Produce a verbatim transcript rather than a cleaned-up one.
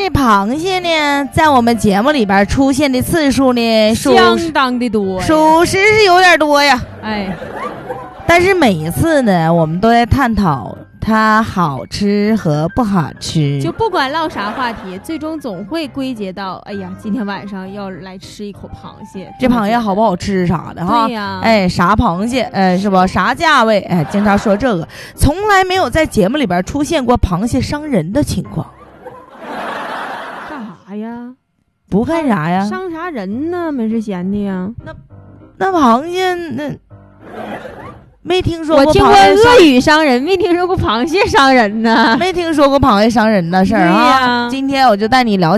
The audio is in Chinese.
这螃蟹呢，在我们节目里边出现的次数呢， 相当的多， 属实是有点多呀。 哎， 但是每一次呢，我们都在探讨它好吃和不好吃， 就不管唠啥话题，最终总会归结到，哎呀，今天晚上要来吃一口螃蟹， 这螃蟹好不好吃啥的哈？ 对呀， 哎，啥螃蟹，哎，是吧？啥价位？哎，经常说这个，从来没有在节目里边出现过螃蟹伤人的情况。 干啥呀？ 不干啥呀？ 伤啥人呢？没事闲的呀？ 那那螃蟹那。没听说过， 我听过鳄鱼伤人，没听说过螃蟹伤人呢。 没听说过螃蟹伤人的事儿啊！今天我就带你了解。